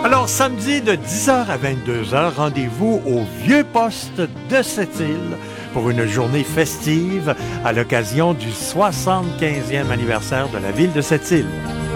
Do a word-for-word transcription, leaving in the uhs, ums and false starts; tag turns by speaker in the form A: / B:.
A: Alors, samedi de dix heures à vingt-deux heures, rendez-vous au Vieux Poste de Sept-Îles pour une journée festive à l'occasion du soixante-quinzième anniversaire de la ville de Sept-Îles.